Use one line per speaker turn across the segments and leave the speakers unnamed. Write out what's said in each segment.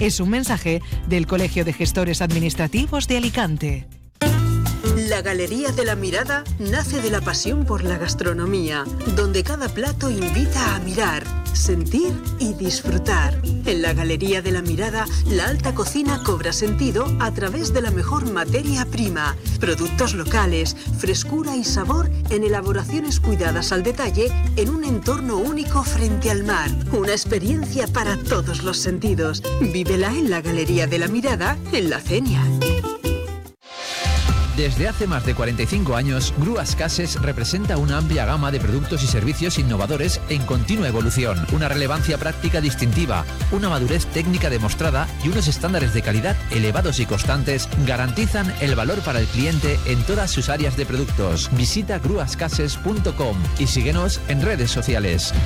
Es un mensaje del Colegio de Gestores Administrativos de Alicante.
La Galería de la Mirada nace de la pasión por la gastronomía, donde cada plato invita a mirar, sentir y disfrutar. En la Galería de la Mirada, la alta cocina cobra sentido a través de la mejor materia prima, productos locales, frescura y sabor en elaboraciones cuidadas al detalle en un entorno único frente al mar. Una experiencia para todos los sentidos. Vívela en la Galería de la Mirada, en La Cenia.
Desde hace más de 45 años, Grúas Cases representa una amplia gama de productos y servicios innovadores en continua evolución, una relevancia práctica distintiva, una madurez técnica demostrada y unos estándares de calidad elevados y constantes garantizan el valor para el cliente en todas sus áreas de productos. Visita gruascases.com y síguenos en redes sociales.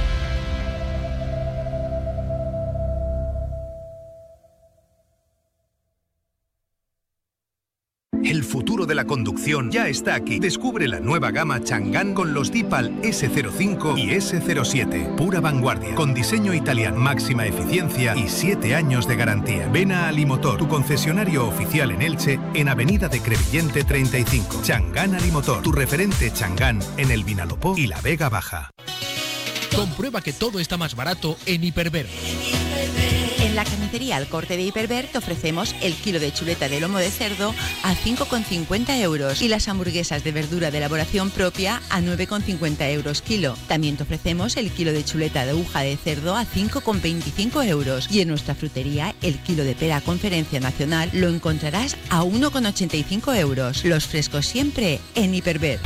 El futuro de la conducción ya está aquí. Descubre la nueva gama Chang'an con los Deepal S05 y S07. Pura vanguardia, con diseño italiano, máxima eficiencia y 7 años de garantía. Ven a Alimotor, tu concesionario oficial en Elche, en Avenida de Crevillente 35. Chang'an Alimotor, tu referente Chang'an en el Vinalopó y la Vega Baja.
Comprueba que todo está más barato en Hiperver.
En la carnicería Al Corte de Hiperver te ofrecemos el kilo de chuleta de lomo de cerdo a 5,50 euros y las hamburguesas de verdura de elaboración propia a 9,50 euros kilo. También te ofrecemos el kilo de chuleta de aguja de cerdo a 5,25 euros y en nuestra frutería el kilo de pera Conferencia Nacional lo encontrarás a 1,85 euros. Los frescos siempre en Hiperver.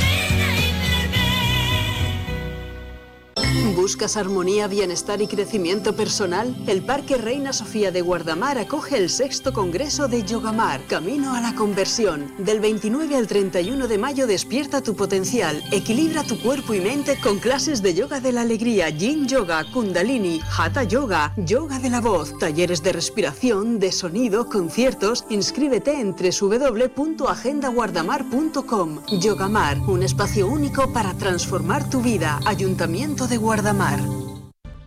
¿Buscas armonía, bienestar y crecimiento personal? El Parque Reina Sofía de Guardamar acoge el 6º Congreso de Yogamar, Camino a la Conversión. Del 29 al 31 de mayo despierta tu potencial, equilibra tu cuerpo y mente con clases de yoga de la alegría, yin yoga, kundalini, hatha yoga, yoga de la voz, talleres de respiración, de sonido, conciertos. Inscríbete en www.agendaguardamar.com. Yogamar, un espacio único para transformar tu vida. Ayuntamiento de Guardamar.